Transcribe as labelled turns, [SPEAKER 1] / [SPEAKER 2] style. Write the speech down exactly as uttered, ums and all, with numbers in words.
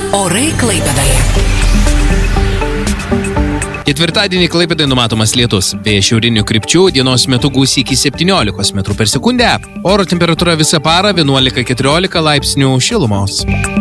[SPEAKER 1] Orai Klaipėdoje.
[SPEAKER 2] Ketvirtadienį Klaipėdai numatomas lietus. Vėjas šiaurinių krypčių, dienos metu gūsiai iki septyniolikos metrų per sekundę. Oro temperatūra visą parą vienuolika keturiolika laipsnių šilumos.